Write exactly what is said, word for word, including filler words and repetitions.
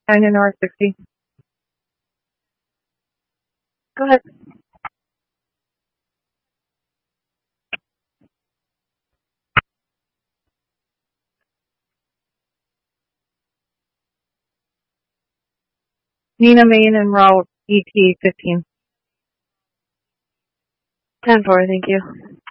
Canyon North sixty. Go ahead. Nina Main and Route E T fifteen. ten four, thank you.